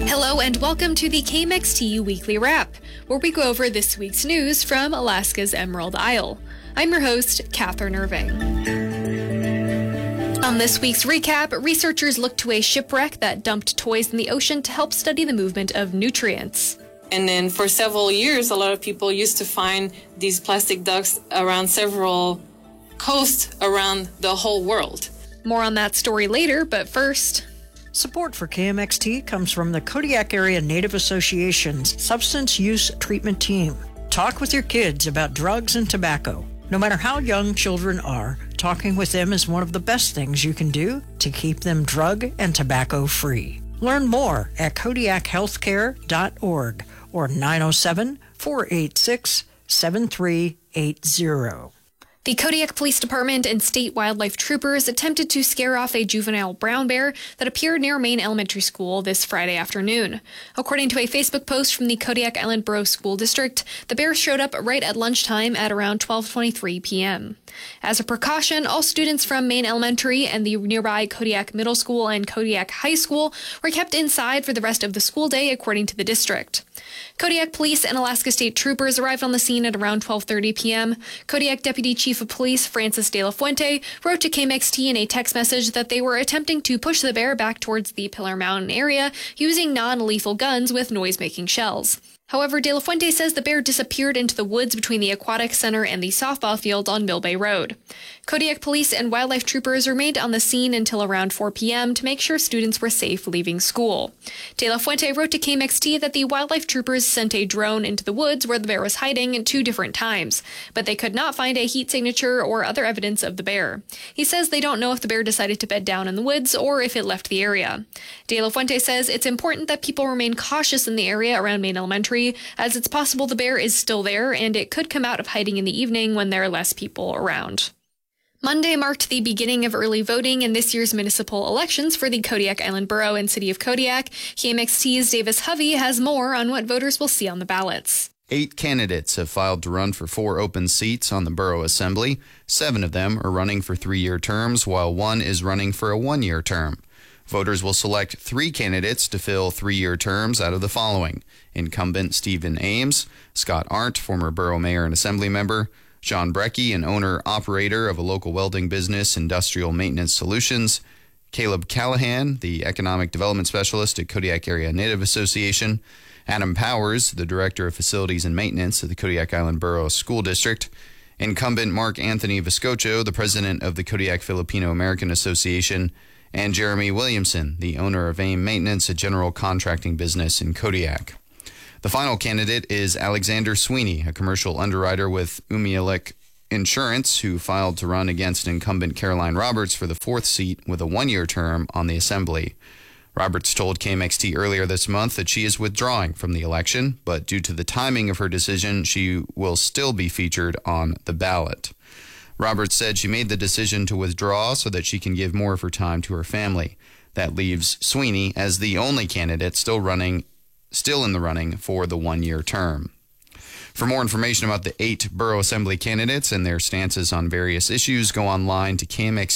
Hello and welcome to the KMXT Weekly Wrap, where we go over this week's news from Alaska's Emerald Isle. I'm your host, Catherine Irving. On this week's recap, researchers looked to a shipwreck that dumped toys in the ocean to help study the movement of nutrients. And then for several years, a lot of people used to find these plastic ducks around several coasts around the whole world. More on that story later, but first... Support for KMXT comes from the Kodiak Area Native Association's Substance Use Treatment Team. Talk with your kids about drugs and tobacco. No matter how young children are, talking with them is one of the best things you can do to keep them drug and tobacco free. Learn more at kodiakhealthcare.org or 907-486-7380. The Kodiak Police Department and state wildlife troopers attempted to scare off a juvenile brown bear that appeared near Maine Elementary School this Friday afternoon. According to a Facebook post from the Kodiak Island Borough School District, the bear showed up right at lunchtime at around 12:23 p.m. As a precaution, all students from Maine Elementary and the nearby Kodiak Middle School and Kodiak High School were kept inside for the rest of the school day, according to the district. Kodiak Police and Alaska State Troopers arrived on the scene at around 12:30 p.m. Kodiak Deputy Chief of Police Francis De La Fuente wrote to KMXT in a text message that they were attempting to push the bear back towards the Pillar Mountain area using non-lethal guns with noise-making shells. However, De La Fuente says the bear disappeared into the woods between the Aquatic Center and the softball field on Mill Bay Road. Kodiak Police and wildlife troopers remained on the scene until around 4 p.m. to make sure students were safe leaving school. De La Fuente wrote to KMXT that the wildlife troopers sent a drone into the woods where the bear was hiding 2 different times, but they could not find a heat signature or other evidence of the bear. He says they don't know if the bear decided to bed down in the woods or if it left the area. De La Fuente says it's important that people remain cautious in the area around Maine Elementary, as it's possible the bear is still there and it could come out of hiding in the evening when there are less people around. Monday marked the beginning of early voting in this year's municipal elections for the Kodiak Island Borough and City of Kodiak. KMXT's Davis Hovey has more on what voters will see on the ballots. 8 candidates have filed to run for 4 open seats on the Borough Assembly. 7 of them are running for 3-year terms, while 1 is running for a 1-year term. Voters will select 3 candidates to fill 3-year terms out of the following: incumbent Stephen Ames, Scott Arndt, former borough mayor and assembly member, John Brecky, an owner-operator of a local welding business, Industrial Maintenance Solutions, Caleb Callahan, the economic development specialist at Kodiak Area Native Association, Adam Powers, the director of facilities and maintenance at the Kodiak Island Borough School District, incumbent Mark Anthony Viscocho, the president of the Kodiak Filipino American Association, and Jeremy Williamson, the owner of AIM Maintenance, a general contracting business in Kodiak. The final candidate is Alexander Sweeney, a commercial underwriter with Umialik Insurance, who filed to run against incumbent Caroline Roberts for the 4th seat with a 1-year term on the Assembly. Roberts told KMXT earlier this month that she is withdrawing from the election, but due to the timing of her decision, she will still be featured on the ballot. Roberts said she made the decision to withdraw so that she can give more of her time to her family. That leaves Sweeney as the only candidate still in the running for the 1-year term. For more information about the 8 Borough Assembly candidates and their stances on various issues, go online to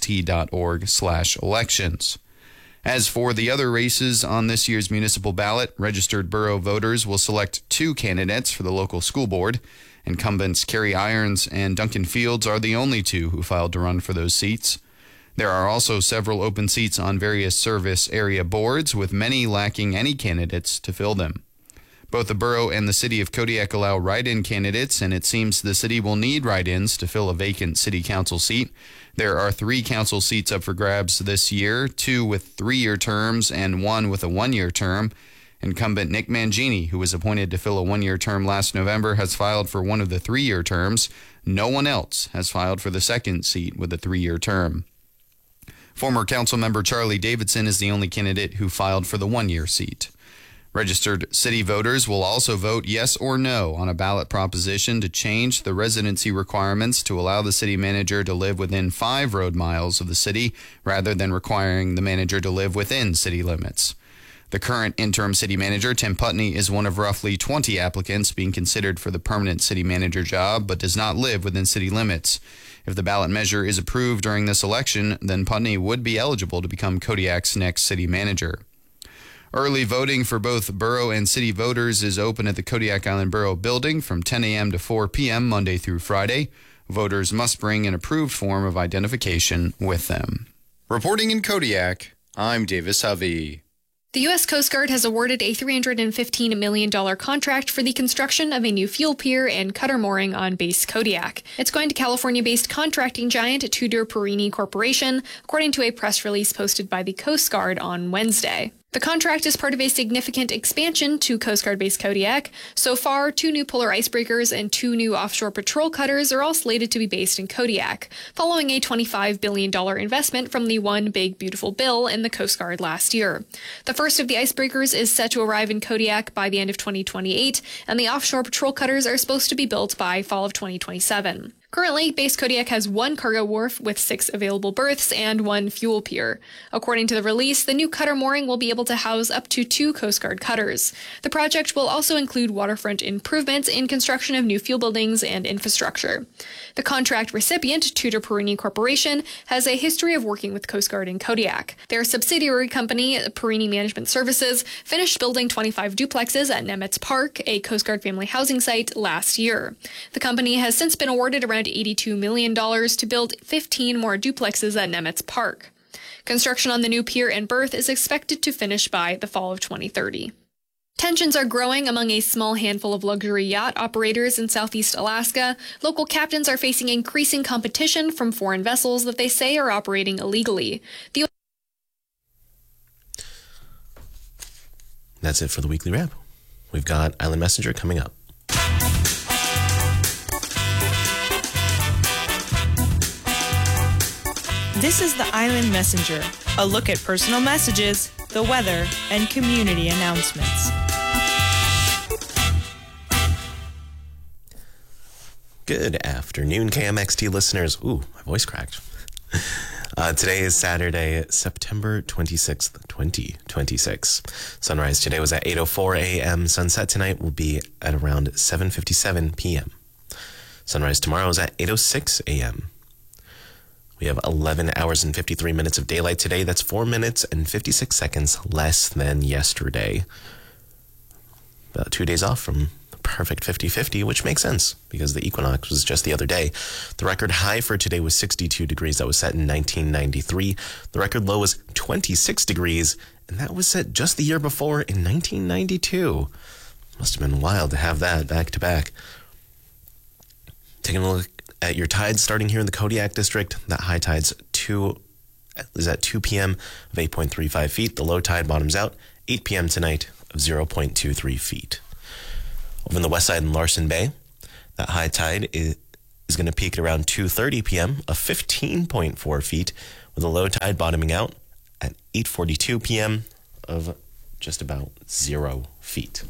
kmxt.org/elections. As for the other races on this year's municipal ballot, registered borough voters will select 2 candidates for the local school board. Incumbents Kerry Irons and Duncan Fields are the only 2 who filed to run for those seats. There are also several open seats on various service area boards, with many lacking any candidates to fill them. Both the borough and the city of Kodiak allow write-in candidates, and it seems the city will need write-ins to fill a vacant city council seat. There are 3 council seats up for grabs this year, 2 with 3-year terms and 1 with a 1-year term. Incumbent Nick Mangini, who was appointed to fill a 1-year term last November, has filed for one of the 3-year terms. No one else has filed for the 2nd seat with a 3-year term. Former Councilmember Charlie Davidson is the only candidate who filed for the 1-year seat. Registered city voters will also vote yes or no on a ballot proposition to change the residency requirements to allow the city manager to live within 5 road miles of the city rather than requiring the manager to live within city limits. The current interim city manager, Tim Putney, is one of roughly 20 applicants being considered for the permanent city manager job, but does not live within city limits. If the ballot measure is approved during this election, then Putney would be eligible to become Kodiak's next city manager. Early voting for both borough and city voters is open at the Kodiak Island Borough Building from 10 a.m. to 4 p.m. Monday through Friday. Voters must bring an approved form of identification with them. Reporting in Kodiak, I'm Davis Hovey. The U.S. Coast Guard has awarded a $315 million contract for the construction of a new fuel pier and cutter mooring on base Kodiak. It's going to California-based contracting giant Tudor Perini Corporation, according to a press release posted by the Coast Guard on Wednesday. The contract is part of a significant expansion to Coast Guard base Kodiak. So far, 2 new polar icebreakers and 2 new offshore patrol cutters are all slated to be based in Kodiak, following a $25 billion investment from the One Big Beautiful Bill in the Coast Guard last year. The first of the icebreakers is set to arrive in Kodiak by the end of 2028, and the offshore patrol cutters are supposed to be built by fall of 2027. Currently, Base Kodiak has 1 cargo wharf with 6 available berths and 1 fuel pier. According to the release, the new cutter mooring will be able to house up to 2 Coast Guard cutters. The project will also include waterfront improvements in construction of new fuel buildings and infrastructure. The contract recipient, Tudor Perini Corporation, has a history of working with Coast Guard in Kodiak. Their subsidiary company, Perini Management Services, finished building 25 duplexes at Nemetz Park, a Coast Guard family housing site, last year. The company has since been awarded around $82 million to build 15 more duplexes at Nemetz Park. Construction on the new pier and berth is expected to finish by the fall of 2030. Tensions are growing among a small handful of luxury yacht operators in Southeast Alaska. Local captains are facing increasing competition from foreign vessels that they say are operating illegally. That's it for the weekly wrap. We've got Island Messenger coming up. This is the Island Messenger, a look at personal messages, the weather, and community announcements. Good afternoon, KMXT listeners. Ooh, my voice cracked. Today is Saturday, September 26th, 2026. Sunrise today was at 8:04 a.m. Sunset tonight will be at around 7:57 p.m. Sunrise tomorrow is at 8:06 a.m. We have 11 hours and 53 minutes of daylight today. That's 4 minutes and 56 seconds less than yesterday. About 2 days off from the perfect 50-50, which makes sense because the equinox was just the other day. The record high for today was 62 degrees. That was set in 1993. The record low was 26 degrees, and that was set just the year before in 1992. Must have been wild to have that back to back. Taking a look at your tides starting here in the Kodiak district, that high tide's is at 2 p.m. of 8.35 feet. The low tide bottoms out 8 p.m. tonight of 0.23 feet. Over in the west side in Larsen Bay, that high tide is going to peak at around 2:30 p.m. of 15.4 feet, with the low tide bottoming out at 8:42 p.m. of just about 0 feet.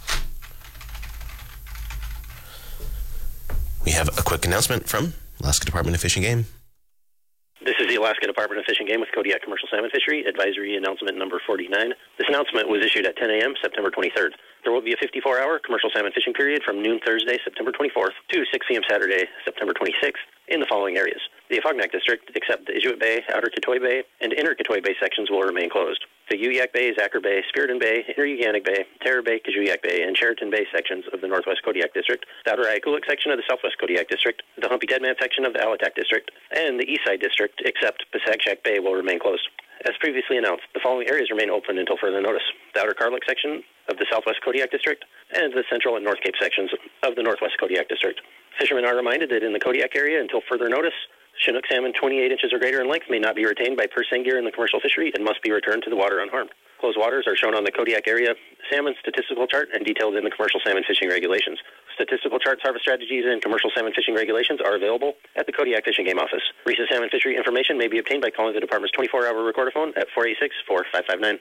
We have a quick announcement from Alaska Department of Fish and Game. This is the Alaska Department of Fish and Game with Kodiak Commercial Salmon Fishery Advisory Announcement number 49. This announcement was issued at 10 a.m. September 23rd. There will be a 54-hour commercial salmon fishing period from noon Thursday, September 24th to 6 p.m. Saturday, September 26th in the following areas. The Afognak District, except the Inuit Bay, Outer Kitoi Bay, and Inner Kitoi Bay sections will remain closed. The Uyak Bay, Zacher Bay, Spiriton Bay, Inner Uganik Bay, Terror Bay, Kajuyak Bay, and Cheriton Bay sections of the Northwest Kodiak District, the Outer Ayakulik section of the Southwest Kodiak District, the Humpy Deadman section of the Alatak District, and the Eastside District, except Pasagshak Bay, will remain closed. As previously announced, the following areas remain open until further notice: the Outer Karlik section of the Southwest Kodiak District, and the Central and North Cape sections of the Northwest Kodiak District. Fishermen are reminded that in the Kodiak area, until further notice, Chinook salmon 28 inches or greater in length may not be retained by purse seine gear in the commercial fishery and must be returned to the water unharmed. Closed waters are shown on the Kodiak area salmon statistical chart and detailed in the commercial salmon fishing regulations. Statistical charts, harvest strategies, and commercial salmon fishing regulations are available at the Kodiak Fish and Game Office. Recent salmon fishery information may be obtained by calling the department's 24-hour recorder phone at 486-4559.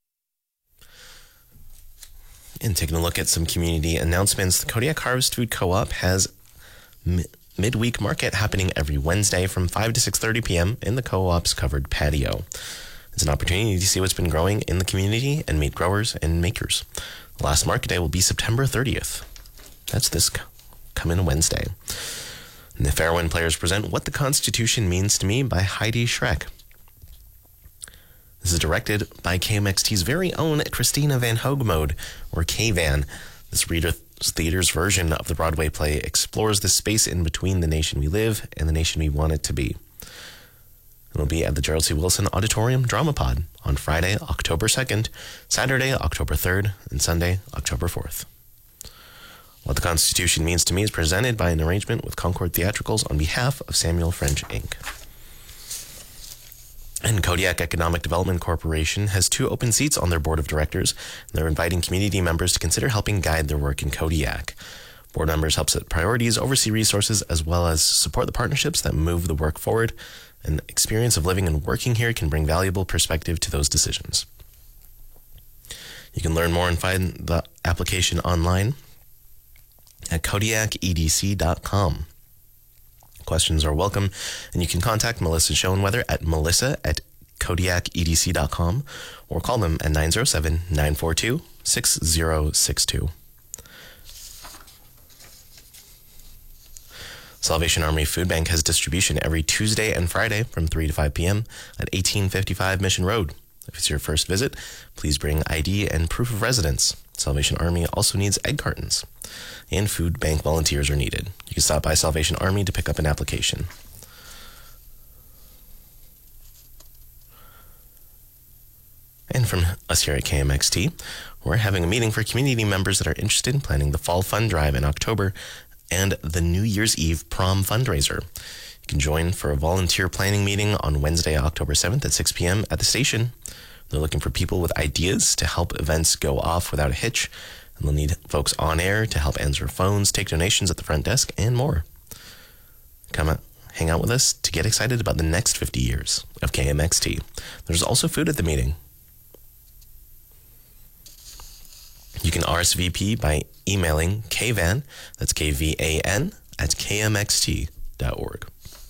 And taking a look at some community announcements, the Kodiak Harvest Food Co-op has midweek market happening every Wednesday from 5 to 6:30 p.m. in the co-op's covered patio. It's an opportunity to see what's been growing in the community and meet growers and makers. The last market day will be September 30th. That's this coming Wednesday. And the Fairwind players present What the Constitution Means to Me by Heidi Schreck. This is directed by KMXT's very own Christina Van Hoogmode, or K-Van. This Reader Theater's version of the Broadway play explores the space in between the nation we live and the nation we want it to be. It'll be at the Gerald C. Wilson Auditorium Drama Pod on Friday, October 2nd, Saturday, October 3rd, and Sunday, October 4th. What the Constitution Means to Me is presented by an arrangement with Concord Theatricals on behalf of Samuel French, Inc. And Kodiak Economic Development Corporation has 2 open seats on their board of directors, and they're inviting community members to consider helping guide their work in Kodiak. Board members help set priorities, oversee resources, as well as support the partnerships that move the work forward. An experience of living and working here can bring valuable perspective to those decisions. You can learn more and find the application online at kodiakedc.com. Questions are welcome, and you can contact Melissa Schoenweather at melissa@kodiakedc.com or call them at 907-942-6062. Salvation Army Food Bank has distribution every Tuesday and Friday from 3 to 5 p.m. at 1855 Mission Road. If it's your first visit, please bring ID and proof of residence. Salvation Army also needs egg cartons, and food bank volunteers are needed. You can stop by Salvation Army to pick up an application. And from us here at KMXT, we're having a meeting for community members that are interested in planning the Fall Fund Drive in October and the New Year's Eve Prom fundraiser. You can join for a volunteer planning meeting on Wednesday, October 7th at 6 p.m. at the station. They're looking for people with ideas to help events go off without a hitch, and they'll need folks on air to help answer phones, take donations at the front desk, and more. Come out, hang out with us to get excited about the next 50 years of KMXT. There's also food at the meeting. You can RSVP by emailing kvan, that's KVAN, at kmxt.org.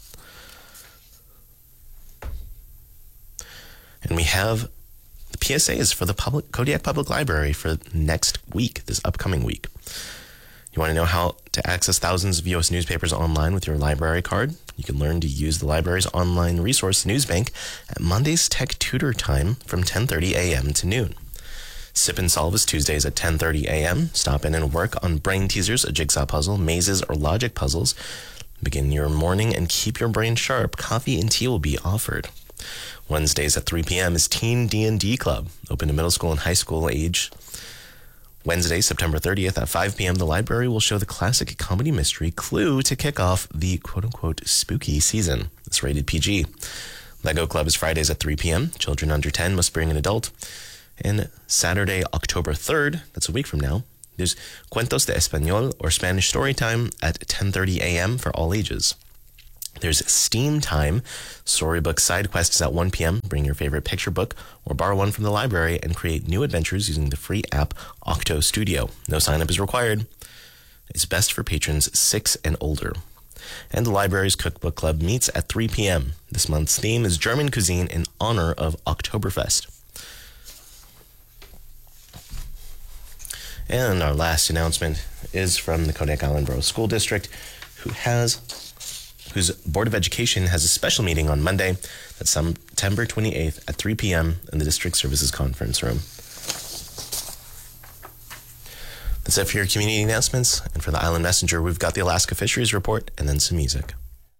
And we have the PSAs for the Kodiak Public Library for next week, this upcoming week. You want to know how to access thousands of U.S. newspapers online with your library card? You can learn to use the library's online resource, Newsbank, at Monday's Tech Tutor Time from 10:30 a.m. to noon. Sip and Solve is Tuesdays at 10:30 a.m. Stop in and work on Brain Teasers, a jigsaw puzzle, mazes, or logic puzzles. Begin your morning and keep your brain sharp. Coffee and tea will be offered. Wednesdays at 3 p.m. is Teen D&D Club, open to middle school and high school age. Wednesday, September 30th at 5 p.m., the library will show the classic comedy mystery Clue to kick off the quote-unquote spooky season. It's rated PG. Lego Club is Fridays at 3 p.m. Children under 10 must bring an adult. And Saturday, October 3rd, that's a week from now, there's Cuentos de Español, or Spanish Story Time, at 10:30 a.m. for all ages. There's Steam Time. Storybook side quest is at 1 p.m. Bring your favorite picture book or borrow one from the library and create new adventures using the free app Octo Studio. No sign-up is required. It's best for patrons 6 and older. And the library's Cookbook Club meets at 3 p.m. This month's theme is German cuisine in honor of Oktoberfest. And our last announcement is from the Kodiak Island Borough School District, whose Board of Education has a special meeting on Monday. That's September 28th at 3 p.m. in the District Services Conference Room. That's it for your community announcements. And for the Island Messenger, we've got the Alaska Fisheries Report and then some music.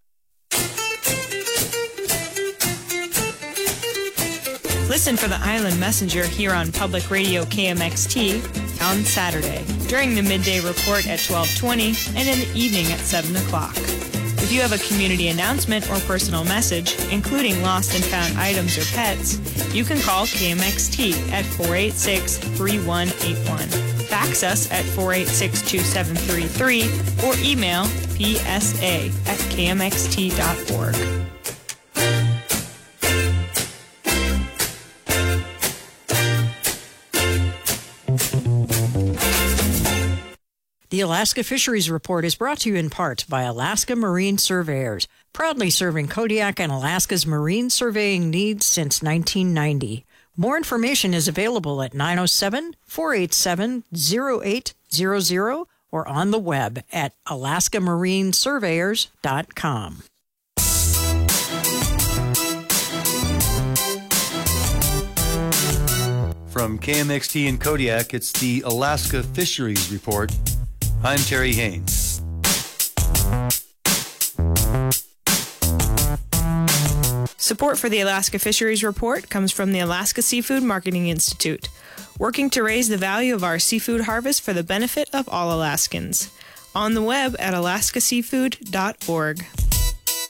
Listen for the Island Messenger here on Public Radio KMXT on Saturday during the midday report at 12:20 and in the evening at 7 o'clock. If you have a community announcement or personal message, including lost and found items or pets, you can call KMXT at 486-3181. Fax us at 486-2733 or email psa@kmxt.org. The Alaska Fisheries Report is brought to you in part by Alaska Marine Surveyors, proudly serving Kodiak and Alaska's marine surveying needs since 1990. More information is available at 907-487-0800 or on the web at alaskamarinesurveyors.com. From KMXT in Kodiak, it's the Alaska Fisheries Report. I'm Terry Haynes. Support for the Alaska Fisheries Report comes from the Alaska Seafood Marketing Institute, working to raise the value of our seafood harvest for the benefit of all Alaskans. On the web at alaskaseafood.org.